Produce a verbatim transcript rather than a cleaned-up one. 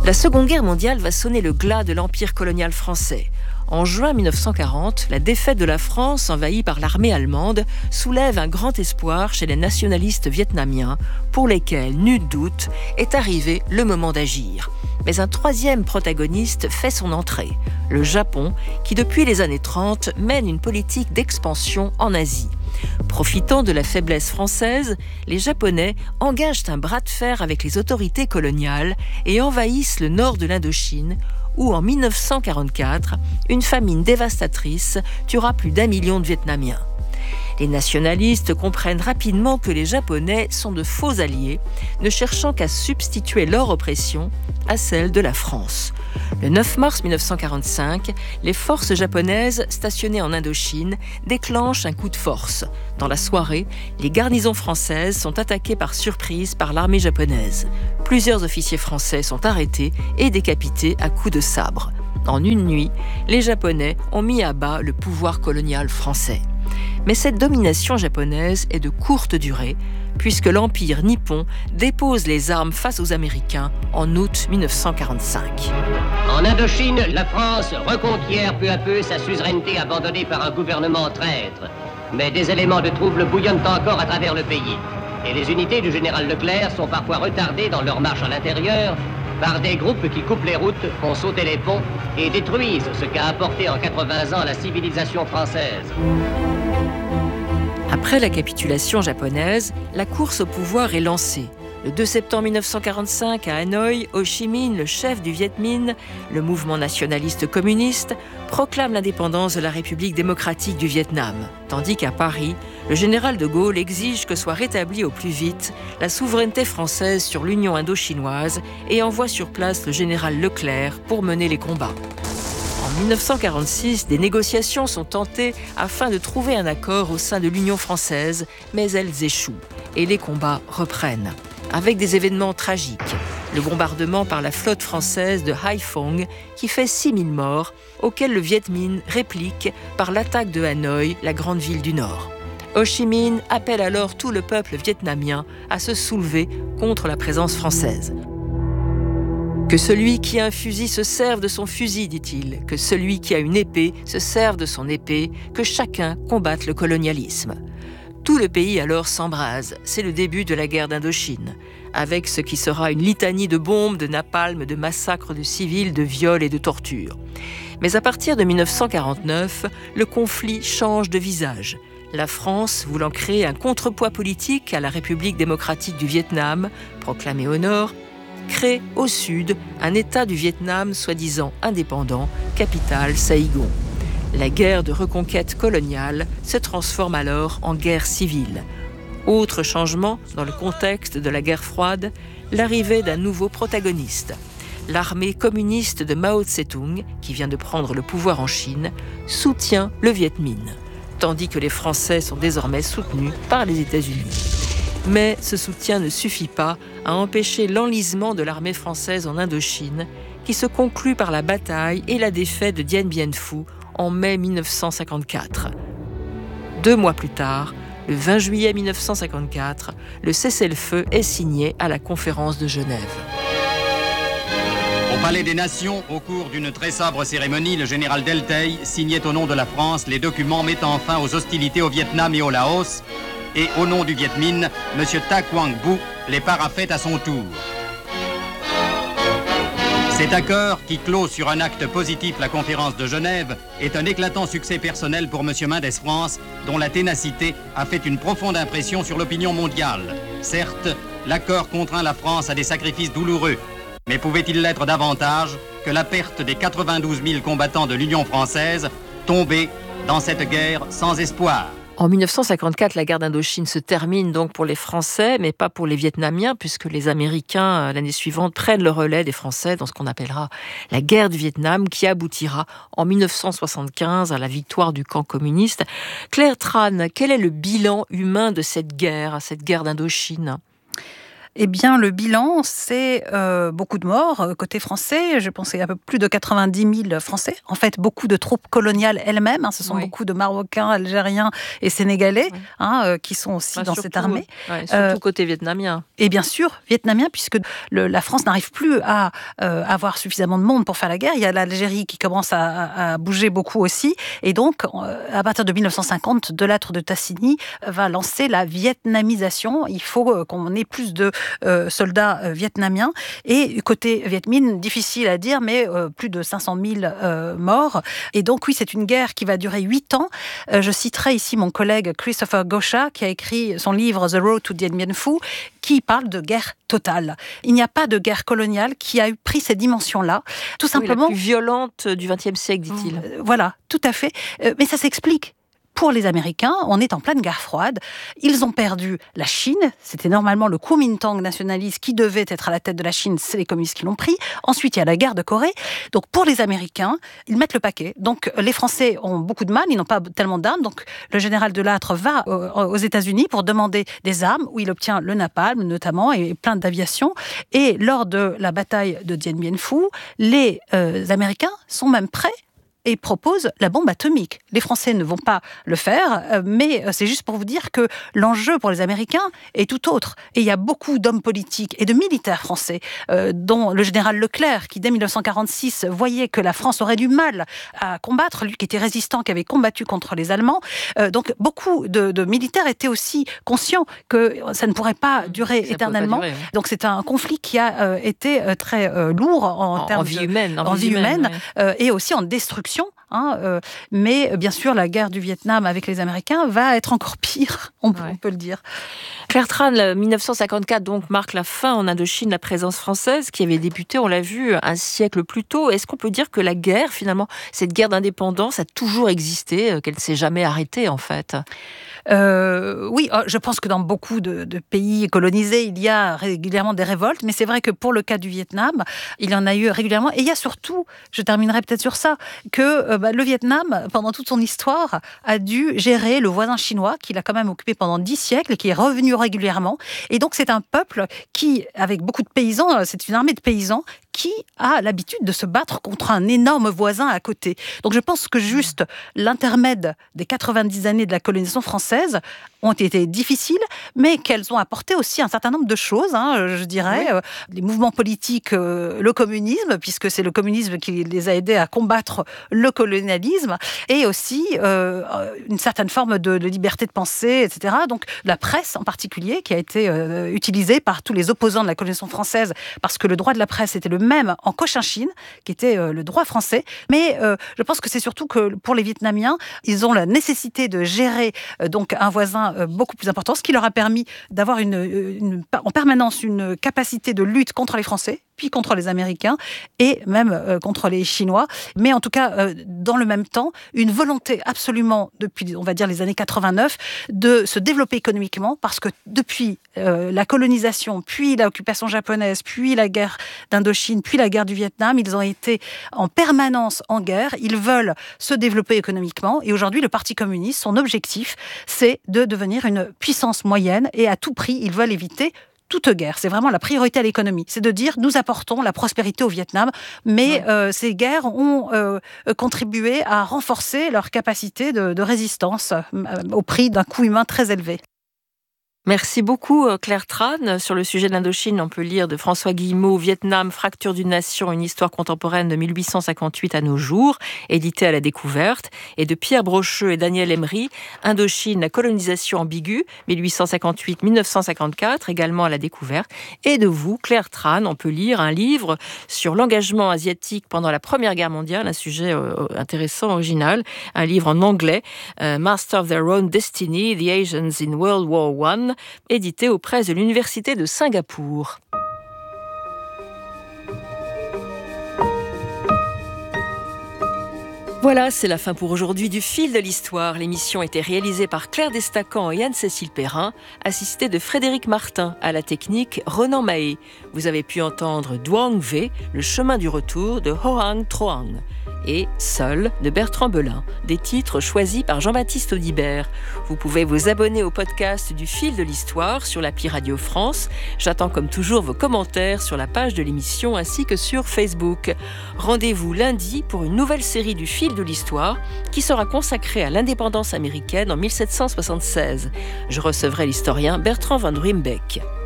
La Seconde Guerre mondiale va sonner le glas de l'empire colonial français. En juin mille neuf cent quarante, la défaite de la France envahie par l'armée allemande soulève un grand espoir chez les nationalistes vietnamiens pour lesquels, nul doute, est arrivé le moment d'agir. Mais un troisième protagoniste fait son entrée, le Japon, qui depuis les années trente mène une politique d'expansion en Asie. Profitant de la faiblesse française, les Japonais engagent un bras de fer avec les autorités coloniales et envahissent le nord de l'Indochine, où en mille neuf cent quarante-quatre, une famine dévastatrice tuera plus d'un million de Vietnamiens. Les nationalistes comprennent rapidement que les Japonais sont de faux alliés, ne cherchant qu'à substituer leur oppression à celle de la France. Le neuf mars mille neuf cent quarante-cinq, les forces japonaises stationnées en Indochine déclenchent un coup de force. Dans la soirée, les garnisons françaises sont attaquées par surprise par l'armée japonaise. Plusieurs officiers français sont arrêtés et décapités à coups de sabre. En une nuit, les Japonais ont mis à bas le pouvoir colonial français. Mais cette domination japonaise est de courte durée, puisque l'Empire nippon dépose les armes face aux Américains en août mille neuf cent quarante-cinq. En Indochine, la France reconquiert peu à peu sa suzeraineté abandonnée par un gouvernement traître. Mais des éléments de trouble bouillonnent encore à travers le pays. Et les unités du général Leclerc sont parfois retardées dans leur marche à l'intérieur par des groupes qui coupent les routes, font sauter les ponts et détruisent ce qu'a apporté en quatre-vingts ans la civilisation française. Après la capitulation japonaise, la course au pouvoir est lancée. Le deux septembre mille neuf cent quarante-cinq, à Hanoï, Ho Chi Minh, le chef du Viet Minh, le mouvement nationaliste communiste, proclame l'indépendance de la République démocratique du Vietnam, tandis qu'à Paris, le général de Gaulle exige que soit rétablie au plus vite la souveraineté française sur l'Union indo-chinoise et envoie sur place le général Leclerc pour mener les combats. En mille neuf cent quarante-six, des négociations sont tentées afin de trouver un accord au sein de l'Union française, mais elles échouent et les combats reprennent, avec des événements tragiques. Le bombardement par la flotte française de Haiphong qui fait six mille morts, auquel le Viet Minh réplique par l'attaque de Hanoï, la grande ville du Nord. Ho Chi Minh appelle alors tout le peuple vietnamien à se soulever contre la présence française. Que celui qui a un fusil se serve de son fusil, dit-il. Que celui qui a une épée se serve de son épée. Que chacun combatte le colonialisme. Tout le pays alors s'embrase. C'est le début de la guerre d'Indochine, avec ce qui sera une litanie de bombes, de napalm, de massacres de civils, de viols et de tortures. Mais à partir de mille neuf cent quarante-neuf, le conflit change de visage. La France, voulant créer un contrepoids politique à la République démocratique du Vietnam, proclamée au nord, crée au sud un État du Vietnam soi-disant indépendant, capitale Saïgon. La guerre de reconquête coloniale se transforme alors en guerre civile. Autre changement dans le contexte de la guerre froide, l'arrivée d'un nouveau protagoniste. L'armée communiste de Mao Tse-tung, qui vient de prendre le pouvoir en Chine, soutient le Viet Minh, tandis que les Français sont désormais soutenus par les États-Unis. Mais ce soutien ne suffit pas à empêcher l'enlisement de l'armée française en Indochine, qui se conclut par la bataille et la défaite de Dien Bien Phu en mai mille neuf cent cinquante-quatre. Deux mois plus tard, le vingt juillet mille neuf cent cinquante-quatre, le cessez-le-feu est signé à la conférence de Genève. Au Palais des Nations, au cours d'une très sobre cérémonie, le général Delteil signait au nom de la France les documents mettant fin aux hostilités au Vietnam et au Laos, et au nom du Viet Minh, M. Ta Quang Bu les paraphait à son tour. Cet accord, qui clôt sur un acte positif la conférence de Genève, est un éclatant succès personnel pour M. Mendès France, dont la ténacité a fait une profonde impression sur l'opinion mondiale. Certes, l'accord contraint la France à des sacrifices douloureux, mais pouvait-il l'être davantage que la perte des quatre-vingt-douze mille combattants de l'Union française tombés dans cette guerre sans espoir? En mille neuf cent cinquante-quatre, la guerre d'Indochine se termine donc pour les Français, mais pas pour les Vietnamiens, puisque les Américains, l'année suivante, prennent le relais des Français dans ce qu'on appellera la guerre du Vietnam, qui aboutira en mille neuf cent soixante-quinze à la victoire du camp communiste. Claire Tran, quel est le bilan humain de cette guerre, cette guerre d'Indochine ? Eh bien, le bilan, c'est euh, beaucoup de morts euh, côté français. Je pensais à peu plus de quatre-vingt-dix mille Français. En fait, beaucoup de troupes coloniales elles-mêmes. Hein, ce sont oui. beaucoup de Marocains, Algériens et Sénégalais oui. hein, euh, qui sont aussi bah, dans surtout, cette armée. Ouais, surtout euh, côté vietnamien. Et bien sûr, vietnamien, puisque le, la France n'arrive plus à euh, avoir suffisamment de monde pour faire la guerre. Il y a l'Algérie qui commence à, à bouger beaucoup aussi. Et donc, euh, à partir de mille neuf cent cinquante, de Lattre de Tassigny va lancer la vietnamisation. Il faut euh, qu'on ait plus de Euh, soldats euh, vietnamiens. Et côté Viet Minh, difficile à dire, mais euh, plus de cinq cent mille euh, morts. Et donc oui, c'est une guerre qui va durer huit ans. Euh, je citerai ici mon collègue Christopher Gosha, qui a écrit son livre The Road to Dien Bien Phu, qui parle de guerre totale. Il n'y a pas de guerre coloniale qui a eu pris ces dimensions-là. Tout simplement. Oui, la plus violente du vingtième siècle, dit-il. Euh, voilà, tout à fait. Euh, mais ça s'explique. Pour les Américains, on est en pleine guerre froide. Ils ont perdu la Chine. C'était normalement le Kuomintang nationaliste qui devait être à la tête de la Chine. C'est les communistes qui l'ont pris. Ensuite, il y a la guerre de Corée. Donc, pour les Américains, ils mettent le paquet. Donc, les Français ont beaucoup de mal. Ils n'ont pas tellement d'armes. Donc, le général de Lattre va aux États-Unis pour demander des armes, où il obtient le napalm, notamment, et plein d'aviation. Et lors de la bataille de Dien Bien Phu, les euh, Américains sont même prêts et propose la bombe atomique. Les Français ne vont pas le faire, mais c'est juste pour vous dire que l'enjeu pour les Américains est tout autre. Et il y a beaucoup d'hommes politiques et de militaires français, euh, dont le général Leclerc, qui dès mille neuf cent quarante-six voyait que la France aurait du mal à combattre, lui qui était résistant, qui avait combattu contre les Allemands. Euh, donc beaucoup de, de militaires étaient aussi conscients que ça ne pourrait pas durer ça éternellement. Pas durer, oui. Donc c'est un conflit qui a euh, été euh, très euh, lourd en, en termes en vie de, humaine, en, en vie vie humaine, humaine oui. euh, et aussi en destruction. Hein, euh, mais bien sûr, la guerre du Vietnam avec les Américains va être encore pire, on, ouais. on peut le dire. Claire Tran, mille neuf cent cinquante-quatre donc marque la fin en Indochine de la présence française qui avait débuté, on l'a vu, un siècle plus tôt. Est-ce qu'on peut dire que la guerre, finalement, cette guerre d'indépendance a toujours existé, qu'elle ne s'est jamais arrêtée en fait ? Euh, oui, je pense que dans beaucoup de, de pays colonisés, il y a régulièrement des révoltes, mais c'est vrai que pour le cas du Vietnam, il y en a eu régulièrement. Et il y a surtout, je terminerai peut-être sur ça, que euh, bah, le Vietnam, pendant toute son histoire, a dû gérer le voisin chinois, qu'il a quand même occupé pendant dix siècles, qui est revenu régulièrement. Et donc c'est un peuple qui, avec beaucoup de paysans, c'est une armée de paysans, qui a l'habitude de se battre contre un énorme voisin à côté. Donc je pense que juste l'intermède des quatre-vingt-dix années de la colonisation française ont été difficiles, mais qu'elles ont apporté aussi un certain nombre de choses, hein, je dirais. Oui. Euh, les mouvements politiques, euh, le communisme, puisque c'est le communisme qui les a aidés à combattre le colonialisme, et aussi euh, une certaine forme de, de liberté de pensée, et cetera. Donc la presse en particulier, qui a été euh, utilisée par tous les opposants de la colonisation française, parce que le droit de la presse était le même en Cochinchine, qui était euh, le droit français. Mais euh, je pense que c'est surtout que pour les Vietnamiens, ils ont la nécessité de gérer euh, donc un voisin euh, beaucoup plus important, ce qui leur a permis d'avoir une, une, en permanence une capacité de lutte contre les Français, puis contre les Américains et même euh, contre les Chinois. Mais en tout cas, euh, dans le même temps, une volonté absolument, depuis, on va dire, les années quatre-vingt-neuf, de se développer économiquement, parce que depuis euh, la colonisation, puis l'occupation japonaise, puis la guerre d'Indochine, puis la guerre du Vietnam, ils ont été en permanence en guerre. Ils veulent se développer économiquement. Et aujourd'hui, le Parti communiste, son objectif, c'est de devenir une puissance moyenne. Et à tout prix, ils veulent éviter toute guerre. C'est vraiment la priorité à l'économie. C'est de dire, nous apportons la prospérité au Vietnam, mais ouais. euh, ces guerres ont euh, contribué à renforcer leur capacité de, de résistance euh, au prix d'un coût humain très élevé. Merci beaucoup Claire Tran. Sur le sujet de l'Indochine, on peut lire de François Guillemot, Vietnam, fracture d'une nation, une histoire contemporaine de mille huit cent cinquante-huit à nos jours, édité à la Découverte, et de Pierre Brocheux et Daniel Emery, Indochine, la colonisation ambiguë, mille huit cent cinquante-huit à mille neuf cent cinquante-quatre, également à la Découverte. Et de vous, Claire Tran, on peut lire un livre sur l'engagement asiatique pendant la Première Guerre mondiale, un sujet euh, intéressant, original, un livre en anglais, euh, Master of Their Own Destiny, The Asians in World War One, édité aux presses de l'Université de Singapour. Voilà, c'est la fin pour aujourd'hui du Fil de l'Histoire. L'émission a été réalisée par Claire Destacan et Anne-Cécile Perrin, assistée de Frédéric Martin, à la technique Ronan Mahé. Vous avez pu entendre Duong V, le chemin du retour de Hoang Troang, et Seul de Bertrand Belin, des titres choisis par Jean-Baptiste Audibert. Vous pouvez vous abonner au podcast du Fil de l'Histoire sur l'appli Radio France. J'attends comme toujours vos commentaires sur la page de l'émission ainsi que sur Facebook. Rendez-vous lundi pour une nouvelle série du Fil de l'Histoire qui sera consacrée à l'indépendance américaine en mille sept cent soixante-seize. Je recevrai l'historien Bertrand Van Ruymbeck.